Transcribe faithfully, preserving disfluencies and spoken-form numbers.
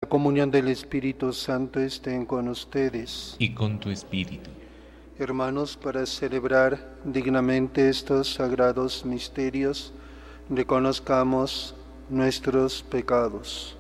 comunión del Espíritu Santo estén con ustedes. Y con tu espíritu. Hermanos, para celebrar dignamente estos sagrados misterios, reconozcamos nuestros pecados.